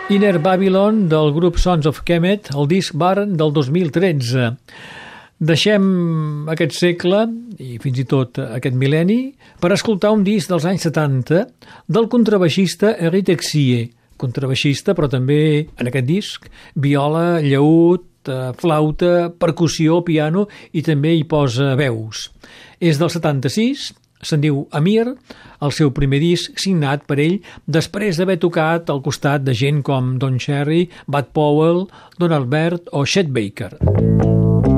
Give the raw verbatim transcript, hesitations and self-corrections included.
Inner Babylon del grup Sons of Kemet, el disc Barn del dos mil tretze. Deixem aquest segle i fins i tot aquest mil·lenni per escoltar un disc dels anys setanta del contrabaixista Eric Texier, contrabaixista però també en aquest disc viola, llaüt, flauta, percussió, piano i també hi posa veus. És del setanta-sis, se'n diu Amir, el seu primer disc signat per ell després d'haver tocat al costat de gent com Don Cherry, Bud Powell, Donald Byrd o Chet Baker.